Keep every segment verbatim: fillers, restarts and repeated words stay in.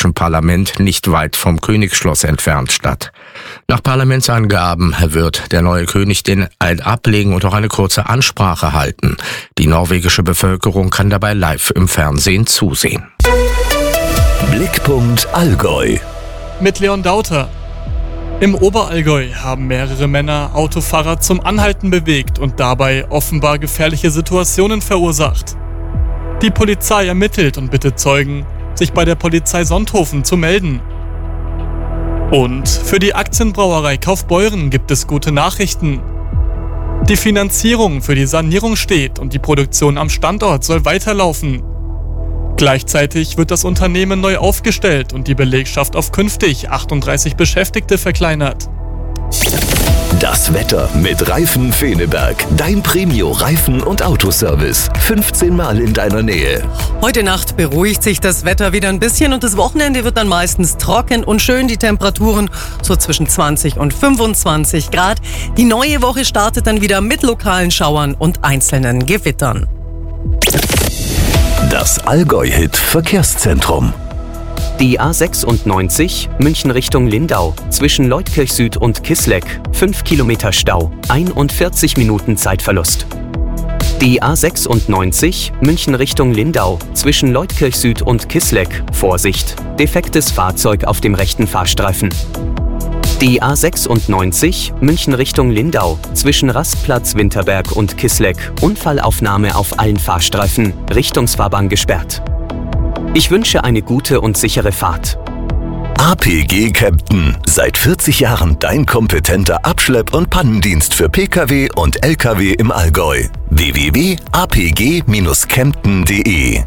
Bayerischen Parlament nicht weit vom Königsschloss entfernt statt. Nach Parlamentsangaben wird der neue König den Eid ablegen und auch eine kurze Ansprache halten. Die norwegische Bevölkerung kann dabei live im Fernsehen zusehen. Blickpunkt Allgäu. Mit Leon Dauter. Im Oberallgäu haben mehrere Männer Autofahrer zum Anhalten bewegt und dabei offenbar gefährliche Situationen verursacht. Die Polizei ermittelt und bittet Zeugen, sich bei der Polizei Sonthofen zu melden. Und für die Aktienbrauerei Kaufbeuren gibt es gute Nachrichten. Die Finanzierung für die Sanierung steht und die Produktion am Standort soll weiterlaufen. Gleichzeitig wird das Unternehmen neu aufgestellt und die Belegschaft auf künftig achtunddreißig Beschäftigte verkleinert. Das Wetter mit Reifen Feneberg. Dein Premio-Reifen- und Autoservice. fünfzehn Mal in deiner Nähe. Heute Nacht beruhigt sich das Wetter wieder ein bisschen und das Wochenende wird dann meistens trocken und schön. Die Temperaturen so zwischen zwanzig und fünfundzwanzig Grad. Die neue Woche startet dann wieder mit lokalen Schauern und einzelnen Gewittern. Das Allgäu-Hit Verkehrszentrum. Die A sechsundneunzig München Richtung Lindau zwischen Leutkirch Süd und Kisleck, fünf Kilometer Stau, einundvierzig Minuten Zeitverlust. Die A sechsundneunzig München Richtung Lindau zwischen Leutkirch Süd und Kisleck, Vorsicht, defektes Fahrzeug auf dem rechten Fahrstreifen. Die A sechsundneunzig München Richtung Lindau zwischen Rastplatz Winterberg und Kisleck, Unfallaufnahme auf allen Fahrstreifen, Richtungsfahrbahn gesperrt. Ich wünsche eine gute und sichere Fahrt. A P G Kempten. Seit vierzig Jahren dein kompetenter Abschlepp- und Pannendienst für Pkw und Lkw im Allgäu. w w w punkt a p g dash kempten punkt d e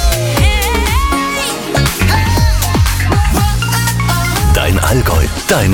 Dein Allgäu, dein